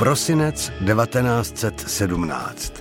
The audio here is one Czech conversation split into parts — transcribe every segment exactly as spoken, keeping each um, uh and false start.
Prosinec devatenáct set sedmnáct.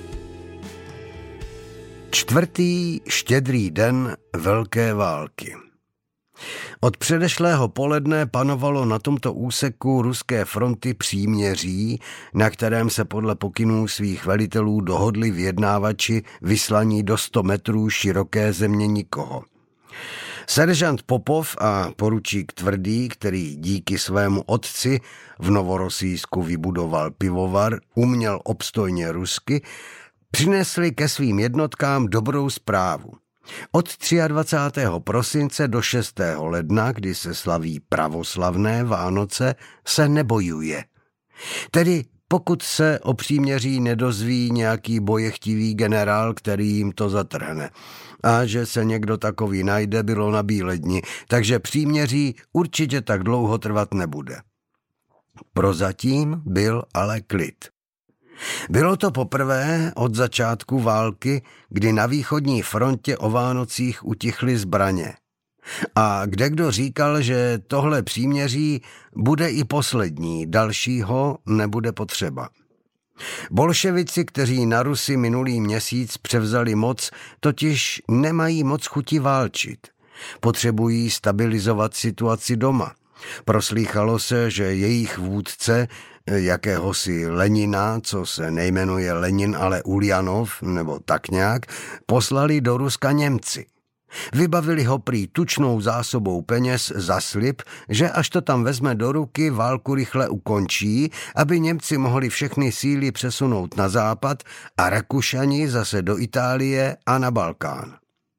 Čtvrtý štědrý den Velké války. Od předešlého poledne panovalo na tomto úseku ruské fronty příměří, na kterém se podle pokynů svých velitelů dohodli vyjednávači vyslaní do sto metrů široké země nikoho. Seržant Popov a poručík Tvrdý, který díky svému otci v Novorosijsku vybudoval pivovar, uměl obstojně rusky, přinesli ke svým jednotkám dobrou zprávu. Od dvacátého třetího prosince do šestého ledna, kdy se slaví pravoslavné Vánoce, se nebojuje. Tedy pokud se o příměří nedozví nějaký bojechtivý generál, který jim to zatrhne. A že se někdo takový najde, bylo na bíledni, takže příměří určitě tak dlouho trvat nebude. Prozatím byl ale klid. Bylo to poprvé od začátku války, kdy na východní frontě o Vánocích utichly zbraně. A kdekdo říkal, že tohle příměří bude i poslední, dalšího nebude potřeba. Bolševici, kteří na Rusy minulý měsíc převzali moc, totiž nemají moc chuti válčit. Potřebují stabilizovat situaci doma. Proslýchalo se, že jejich vůdce, jakéhosi Lenina, co se nejmenuje Lenin, ale Uljanov, nebo tak nějak, poslali do Ruska Němci. Vybavili ho prý tučnou zásobou peněz za slib, že až to tam vezme do ruky, válku rychle ukončí, aby Němci mohli všechny síly přesunout na západ a Rakušani zase do Itálie a na Balkán.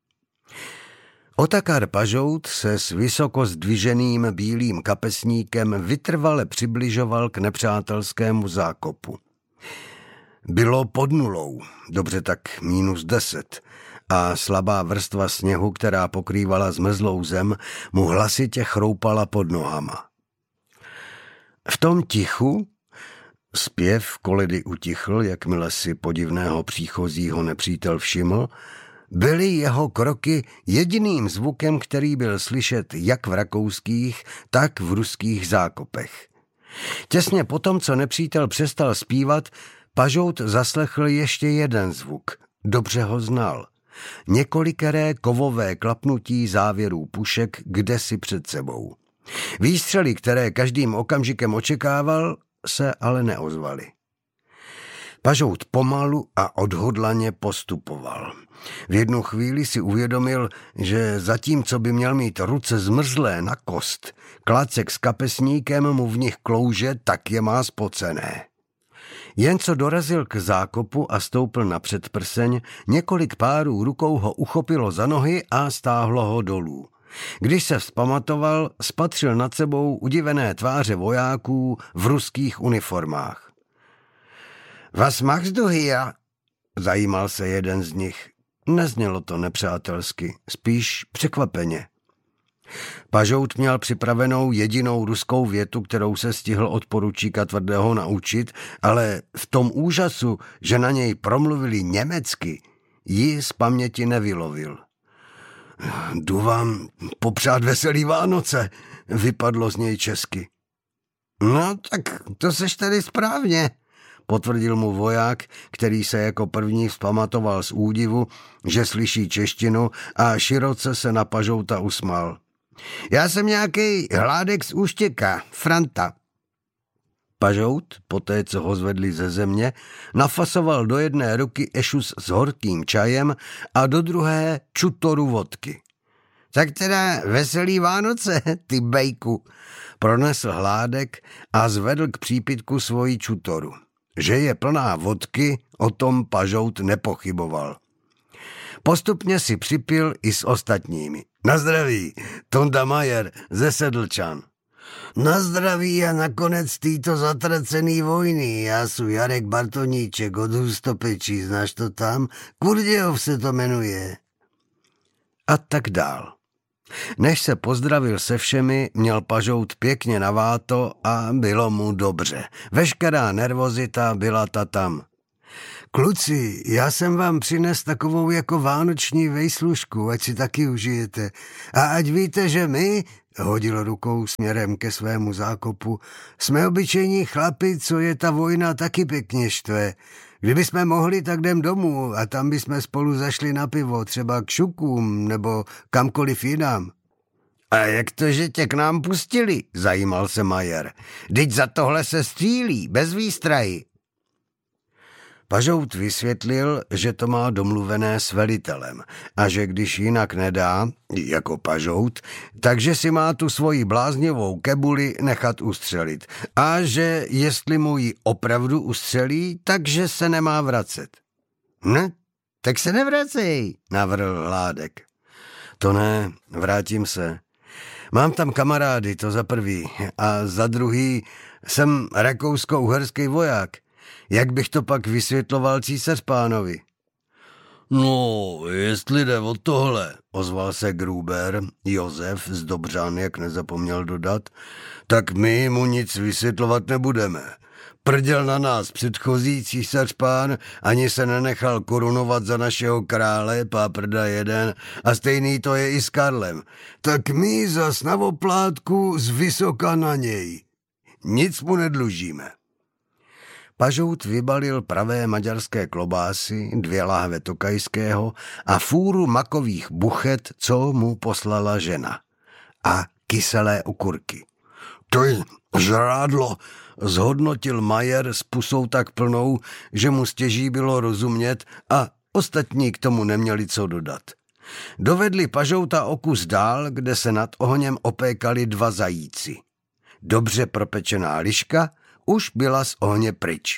Otakar Pažout se s vysoko zdviženým bílým kapesníkem vytrvale přibližoval k nepřátelskému zákopu. Bylo pod nulou, dobře tak mínus deset, a slabá vrstva sněhu, která pokrývala zmrzlou zem, mu hlasitě chroupala pod nohama. V tom tichu zpěv koledy utichl, jakmile si podivného příchozího nepřítel všiml, byly jeho kroky jediným zvukem, který byl slyšet jak v rakouských, tak v ruských zákopech. Těsně potom, co nepřítel přestal zpívat, Pažout zaslechl ještě jeden zvuk. Dobře ho znal. Několikeré kovové klapnutí závěrů pušek kdesi před sebou. Výstřely, které každým okamžikem očekával, se ale neozvaly. Pažout pomalu a odhodlaně postupoval. V jednu chvíli si uvědomil, že zatímco by měl mít ruce zmrzlé na kost, klacek s kapesníkem mu v nich klouže, tak je má spocené. Jen co dorazil k zákopu a stoupl na předprseň, několik párů rukou ho uchopilo za nohy a stáhlo ho dolů. Když se vzpamatoval, spatřil nad sebou udivené tváře vojáků v ruských uniformách. Was machst du hier? Zajímal se jeden z nich. Neznělo to nepřátelsky, spíš překvapeně. Pažout měl připravenou jedinou ruskou větu, kterou se stihl od poručíka Tvrdého naučit, ale v tom úžasu, že na něj promluvili německy, ji z paměti nevylovil. Jdu vám popřát veselý Vánoce, vypadlo z něj česky. No tak to seš tedy správně, potvrdil mu voják, který se jako první vzpamatoval z údivu, že slyší češtinu, a široce se na Pažouta usmál. Já jsem nějaký hládek z Úštěka, Franta. Pažout, poté co ho zvedli ze země, nafasoval do jedné ruky ešus s horkým čajem a do druhé čutoru vodky. Tak teda veselý Vánoce, ty bejku, pronesl hládek a zvedl k přípitku svoji čutoru. Že je plná vodky, o tom Pažout nepochyboval. Postupně si připil i s ostatními. Na zdraví, Tonda Majer ze Sedlčan. Na zdraví a nakonec týto zatracený vojny. Já jsem Jarek Bartoníček od Hustopečí, znáš to tam? Kurdějov se to jmenuje. A tak dál. Než se pozdravil se všemi, měl Pažout pěkně naváto a bylo mu dobře. Veškerá nervozita byla ta tam. Kluci, já jsem vám přines takovou jako vánoční vejslužku, ať si taky užijete. A ať víte, že my, hodil rukou směrem ke svému zákopu. Jsme obyčejní chlapi, co je ta vojna taky pěkně štve. Kdyby jsme mohli, tak jdem domů a tam bychom spolu zašli na pivo, třeba k Šukům nebo kamkoliv jinam. A jak to, že tě k nám pustili? Zajímal se Majer. Vždyť za tohle se střílí, bez výstrahy. Pažout vysvětlil, že to má domluvené s velitelem a že když jinak nedá, jako Pažout, takže si má tu svoji bláznivou kebuli nechat ustřelit a že jestli mu ji opravdu ustřelí, takže se nemá vracet. Ne, tak se nevracej, navrhl Hládek. To ne, vrátím se. Mám tam kamarády, to za prvý, a za druhý jsem rakousko-uherský voják. Jak bych to pak vysvětloval císař pánovi? No, jestli jde o tohle, ozval se Gruber, Josef z Dobřan, jak nezapomněl dodat, tak my mu nic vysvětlovat nebudeme. Prděl na nás předchozí císař pán, ani se nenechal korunovat za našeho krále, páprda jeden, a stejný to je i s Karlem. Tak my zas na oplátku z vysoka na něj. Nic mu nedlužíme. Pažout vybalil pravé maďarské klobásy, dvě láhve tokajského a fůru makových buchet, co mu poslala žena. A kyselé okurky. To je žrádlo, zhodnotil Majer s pusou tak plnou, že mu stěží bylo rozumět a ostatní k tomu neměli co dodat. Dovedli Pažouta o kus dál, kde se nad ohněm opékali dva zajíci. Dobře propečená liška už byla z ohně pryč.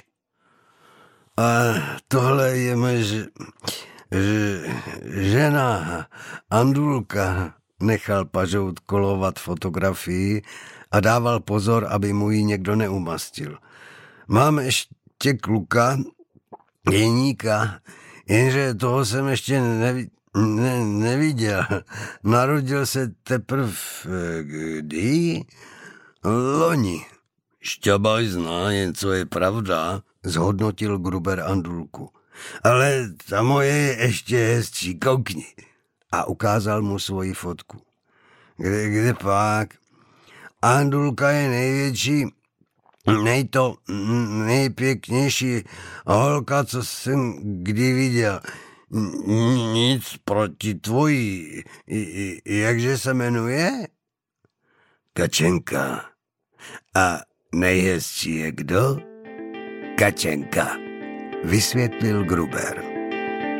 A tohle je moje ž... Ž... žena Andulka, nechal Pažout kolovat fotografii a dával pozor, aby mu ji někdo neumastil. Mám ještě kluka, Jeníka, jenže toho jsem ještě nevi... ne, neviděl. Narodil se teprve kdy? Loni. Šťabaj zná jen, co je pravda, zhodnotil Gruber Andulku. Ale ta moje je ještě hezčí, koukni. A ukázal mu svoji fotku. Kde, kde pak? Andulka je největší, nejto, nejpěknější holka, co jsem kdy viděl. Nic proti tvojí. Jakže se jmenuje? Kačenka. A nejhezčí je kdo? Kačenka, vysvětlil Gruber.